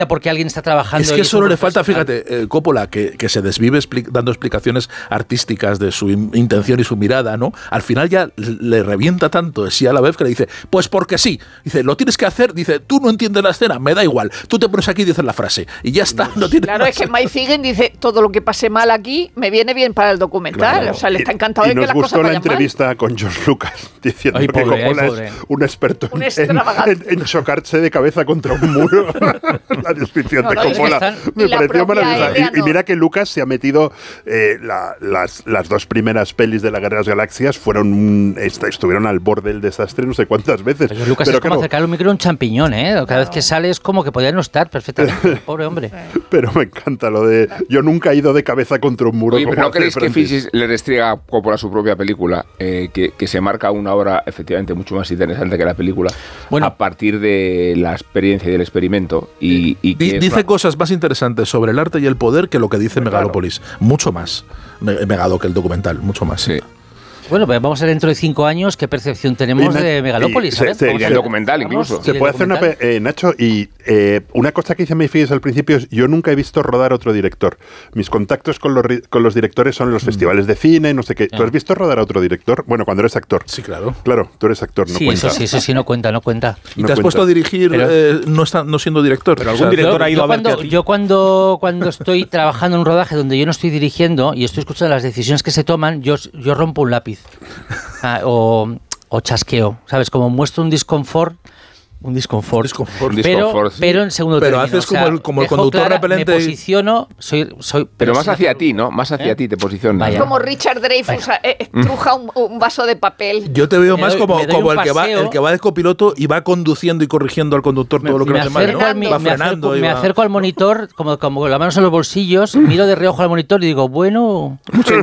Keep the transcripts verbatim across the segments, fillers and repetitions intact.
porque alguien está trabajando. Es que solo le falta, fíjate, eh, Coppola, que, que se desvive expli- dando explicaciones artísticas de su in- intención y su mirada, ¿no? Al final ya le revienta tanto sí a la vez que le dice, pues porque sí. Dice, lo tienes que hacer. Dice, tú no entiendes la escena, me da igual. Tú te pones aquí y dices la frase. Y ya está, no tiene Claro, más. es que Mike Figgin dice, todo lo que pase mal aquí me viene bien para el documental. Claro. O sea, le está encantado y, y de que las nos cosas gustó la vayan entrevista mal. con George Lucas diciendo Ay, que pobre, Coppola ay, pobre. es un experto Un en, extravagante. en, en chocarse de cabeza contra un muro. La descripción No, de no, es que Coppola están- me y la pareció propia maravillosa. Y, y Eleanor. mira que Lucas se ha metido eh, la- las, las dos primeras pelis de la Guerra de las Galaxias fueron un- est- estuvieron al borde del desastre no sé cuántas veces. Pero Lucas pero es como claro, acercar un micro a un champiñón, ¿eh? Cada vez que sale es como que podría no estar perfectamente. Pobre hombre. pero me encanta lo de yo nunca he ido de cabeza contra un muro. Oye, como pero ¿no hace creéis que Francis. Fincher le restriega a Coppola su propia película? Eh, que, que se marca una obra efectivamente mucho más interesante que la película Bueno. a partir de la experiencia y del experimento. Y, y que Di- es dice una- cosas más interesantes sobre el arte y el poder que lo que dice Claro. Megalópolis. Mucho más. Me- Megalo que el documental, mucho más. Sí. Bueno, pues vamos a ver dentro de cinco años qué percepción tenemos Y na- de Megalópolis. y ¿sabes? se- se- Vamos y a del ver. documental Vamos, incluso. y Se del puede hacer una... documental. pe- eh, Nacho, y eh, una cosa que dice Mayfield al principio es, yo nunca he visto rodar otro director. Mis contactos con los, ri- con los directores son en los festivales de cine, no sé qué. ¿Tú Ah. has visto rodar a otro director? Bueno, cuando eres actor. Sí, claro. Claro, tú eres actor, no Sí, cuenta. eso sí, eso sí no cuenta, no cuenta. Y No te has cuenta. puesto a dirigir Pero- eh, no, está, no siendo director. Pero O algún sea, director Yo, ha ido yo a verte cuando, a ti. yo cuando, cuando estoy trabajando en un rodaje donde yo no estoy dirigiendo y estoy escuchando las decisiones que se toman, yo, yo rompo un lápiz. Ah, o, o chasqueo, ¿sabes? Como muestro un disconfort. Un disconfort. Disconfort. Un Pero, disconfort, sí. pero en segundo Pero término. haces como el- como el dejo conductor clara, repelente Me y- posiciono, soy... soy Pero más sin hacia hacer- ti, ¿no? Más hacia ¿Eh? ti te posicionas. Vaya. ¿no? Como Richard Dreyfuss eh, estruja un, un vaso de papel. Yo te veo Me más doy- como, me doy como un el, que va, paseo. el que va de copiloto y va conduciendo y corrigiendo al conductor todo lo que me le hace mal, acerco, ¿no? al, mi- Va me, frenando acerco, y me va- acerco al monitor, como, como con las manos en los bolsillos, miro de reojo al monitor y digo, bueno,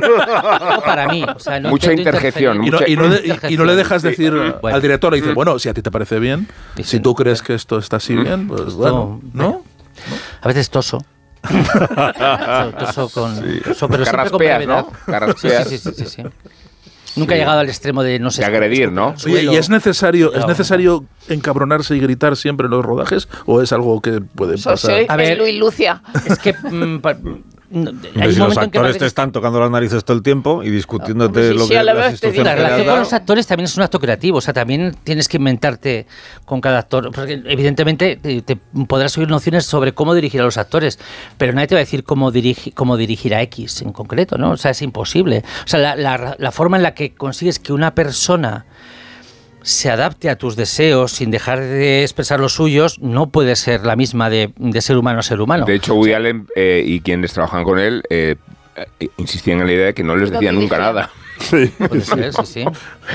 no para mí. O sea, no Mucha intento interjección, interferir. Y no, y no de- y- y no le dejas decir Bueno. al director, le dice, bueno, si a ti te parece bien, Sí, si sí. tú crees que esto está así bien, pues bueno, ¿no? A veces toso. toso con, toso, pero siempre con Carraspeas, brevedad. ¿no? Carraspeas. Sí, sí, sí, sí, sí. Nunca he llegado al extremo de no sé. De agredir, ¿no? Oye, ¿y es necesario, es No. necesario encabronarse y gritar siempre en los rodajes o es algo que puede Eso pasar? sí, A ver. es Luis Lucia. Es que mm, pa- no, Hombre, hay un si los momento en que actores te parece- están tocando las narices todo el tiempo y discutiéndote Hombre, sí, lo sí, que a la las vez te digo. instrucciones La que le has relación con dado. los actores también es un acto creativo, o sea, también tienes que inventarte con cada actor, porque evidentemente te, te podrás oír nociones sobre cómo dirigir a los actores, pero nadie te va a decir cómo, dirigi- cómo dirigir a X en concreto, ¿no? O sea, es imposible. O sea, la, la- la forma en la que consigues que una persona se adapte a tus deseos sin dejar de expresar los suyos no puede ser la misma de, de ser humano a ser humano. De hecho, Woody Allen eh, y quienes trabajan con él eh, eh, insistían en la idea de que no les No decía nunca dirigía. nada. Sí. Puede ser, sí, sí.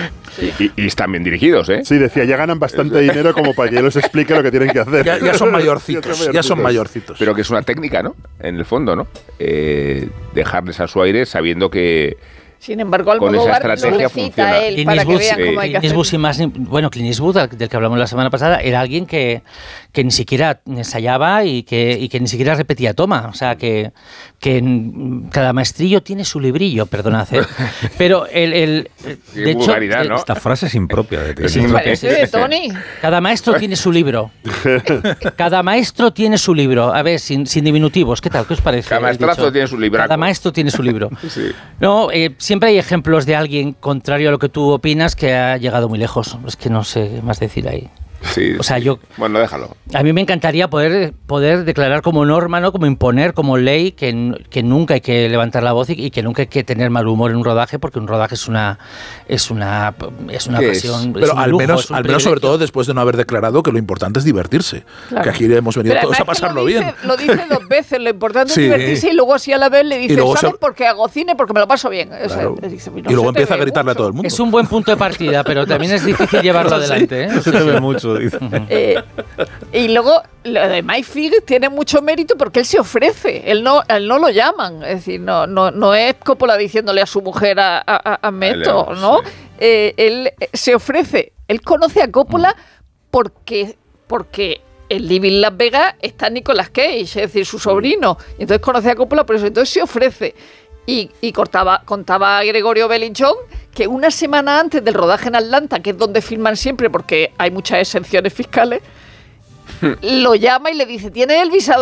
Y, y están bien dirigidos, ¿eh? Sí, decía, ya ganan bastante dinero como para que yo les explique lo que tienen que hacer. Ya, ya son mayorcitos, ya son mayorcitos. Pero que es una técnica, ¿no? En el fondo, ¿no? Eh, dejarles a su aire sabiendo que... Sin embargo, Con esa Almodóvar estrategia lo recita funciona. él Clint para que Eastwood, vean sí. cómo hay que Clint Eastwood, hacer. sin más ni- bueno, Clint Eastwood, al- del que hablamos la semana pasada, era alguien que, que ni siquiera ensayaba y que, y que ni siquiera repetía toma. O sea, que, que en- cada maestrillo tiene su librillo, perdonad. ¿eh? Pero el... el Qué de hecho, vulgaridad, el- ¿no? Esta frase es impropia de ti. Es Sí, Parece de Tony. cada maestro tiene su libro. Cada maestro tiene su libro. A ver, sin, sin diminutivos, ¿qué tal? ¿Qué os parece? Cada el maestrazo dicho? tiene su libraco. Cada maestro tiene su libro. Sí. No, eh, siempre hay ejemplos de alguien contrario a lo que tú opinas que ha llegado muy lejos. Es que no sé qué más decir ahí. Sí, O sea, sí. yo- Bueno, déjalo. A mí me encantaría poder, poder declarar como norma, ¿no? Como imponer, como ley, que, n- que nunca hay que levantar la voz y, y que nunca hay que tener mal humor en un rodaje, porque un rodaje es una es una es una ¿Qué es? ocasión. es Pero un al lujo, menos, es un al menos sobre privilegio. todo después de no haber declarado que lo importante es divertirse. Claro. Que aquí hemos venido Pero todos a además que pasarlo lo dice, bien. Lo dice dos veces, lo importante Sí. es divertirse y luego así a la vez le dice, luego ¿sabes se- por qué hago cine? Porque me lo paso bien. O sea, Claro. le dice, "No Y se luego te empieza a ve gritarle a mucho". todo el mundo. Es un buen punto de partida, pero también es difícil llevarlo adelante. ¿eh? Se te ve mucho, dice. Eh, y luego lo de Mike Figgin tiene mucho mérito porque él se ofrece, él no, él no lo llaman, es decir, no, no, no es Coppola diciéndole a su mujer a, a, a Meto, Eleanor, ¿no? sí. Eh, él eh, se ofrece, él conoce a Coppola porque, porque en Living Las Vegas está Nicolas Cage, es decir, su sobrino, y entonces conoce a Coppola por eso, entonces se ofrece. Y, y cortaba, contaba a Gregorio Bellinchon que una semana antes del rodaje en Atlanta, que es donde filman siempre porque hay muchas exenciones fiscales, lo llama y le dice, ¿tiene el visado